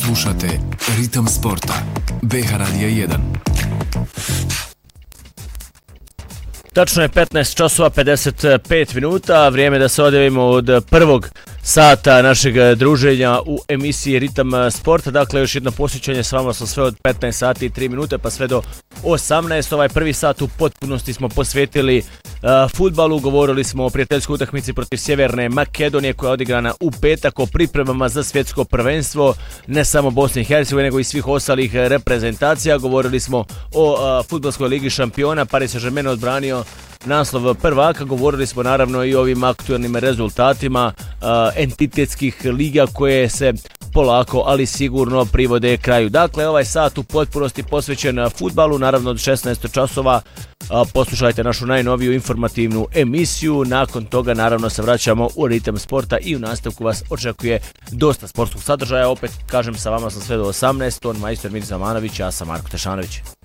Slušate Ritam sporta. BH Radija 1. Tačno je 15 časova 55 minuta, vrijeme da se odjavimo od prvog sata našeg druženja u emisiji Ritam sporta. Dakle, još jedno posjećanje s vama sam sve od 15 sati i 3 minute pa sve do 18. Ovaj prvi sat u potpunosti smo posvetili fudbalu. Govorili smo o prijateljskoj utakmici protiv Sjeverne Makedonije koja je odigrana u petak, o pripremama za svjetsko prvenstvo ne samo Bosne i Hercegovine nego i svih ostalih reprezentacija. Govorili smo o fudbalskoj ligi šampiona, Paris Saint-Germain odbranio naslov prvaka. Govorili smo naravno i o ovim aktualnim rezultatima entitetskih liga koje se polako, ali sigurno privode kraju. Dakle, ovaj sat u potpunosti posvećen fudbalu, naravno od 16 časova poslušajte našu najnoviju informativnu emisiju. Nakon toga naravno se vraćamo u Ritam sporta i u nastavku vas očekuje dosta sportskog sadržaja. Opet kažem, sa vama sam sve do 18, on majstor Mirza Manović, ja sam Marko Tešanović.